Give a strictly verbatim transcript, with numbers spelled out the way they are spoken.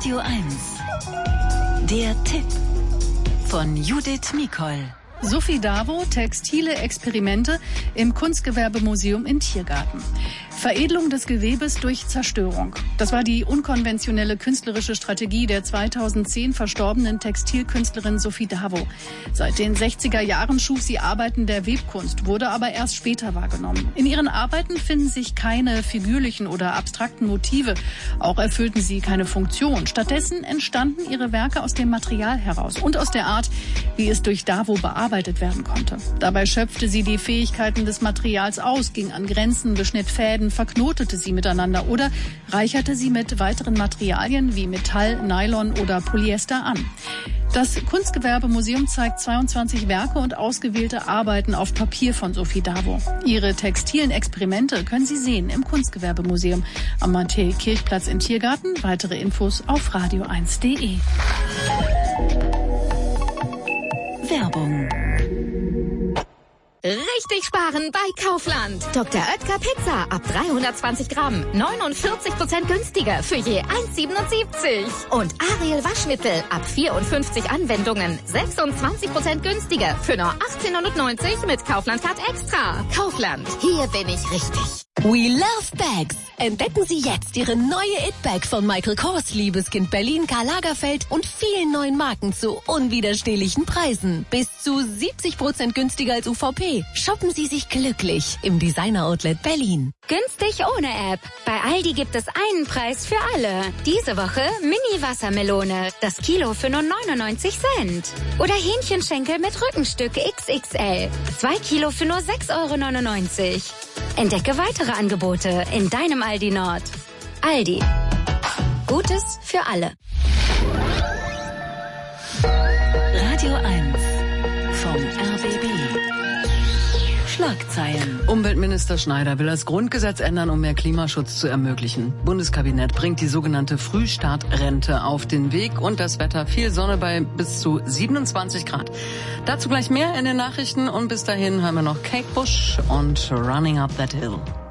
Radio eins. Der Tipp von Judith Mikol. Sophie Davo, textile Experimente im Kunstgewerbemuseum in Tiergarten. Veredelung des Gewebes durch Zerstörung. Das war die unkonventionelle künstlerische Strategie der zweitausendzehn verstorbenen Textilkünstlerin Sophie Davo. Seit den sechziger Jahren schuf sie Arbeiten der Webkunst, wurde aber erst später wahrgenommen. In ihren Arbeiten finden sich keine figürlichen oder abstrakten Motive. Auch erfüllten sie keine Funktion. Stattdessen entstanden ihre Werke aus dem Material heraus und aus der Art, wie es durch Davo bearbeitet werden konnte. Dabei schöpfte sie die Fähigkeiten des Materials aus, ging an Grenzen, beschnitt Fäden, verknotete sie miteinander oder reicherte sie mit weiteren Materialien wie Metall, Nylon oder Polyester an. Das Kunstgewerbemuseum zeigt zweiundzwanzig Werke und ausgewählte Arbeiten auf Papier von Sophie Davo. Ihre textilen Experimente können Sie sehen im Kunstgewerbemuseum am Matthäi-Kirchplatz in Tiergarten. Weitere Infos auf radio eins punkt de. Werbung. Richtig sparen bei Kaufland. Doktor Oetker Pizza ab dreihundertzwanzig Gramm. neunundvierzig Prozent günstiger für je eins Komma siebenundsiebzig. Und Ariel Waschmittel ab vierundfünfzig Anwendungen. sechsundzwanzig Prozent günstiger für nur achtzehnhundertneunzig mit Kaufland Card Extra. Kaufland, hier bin ich richtig. We love bags. Entdecken Sie jetzt Ihre neue It-Bag von Michael Kors, Liebeskind Berlin, Karl Lagerfeld und vielen neuen Marken zu unwiderstehlichen Preisen. Bis zu siebzig Prozent günstiger als U V P. Shoppen Sie sich glücklich im Designer-Outlet Berlin. Günstig ohne App. Bei Aldi gibt es einen Preis für alle. Diese Woche Mini-Wassermelone. Das Kilo für nur neunundneunzig Cent. Oder Hähnchenschenkel mit Rückenstück X X L. Zwei Kilo für nur sechs Euro neunundneunzig. Entdecke weitere Angebote in deinem Aldi Nord. Aldi. Gutes für alle. Radio eins vom R B B. Schlagzeilen. Umweltminister Schneider will das Grundgesetz ändern, um mehr Klimaschutz zu ermöglichen. Bundeskabinett bringt die sogenannte Frühstartrente auf den Weg und das Wetter viel Sonne bei bis zu siebenundzwanzig Grad. Dazu gleich mehr in den Nachrichten und bis dahin hören wir noch Kate Bush und Running Up That Hill.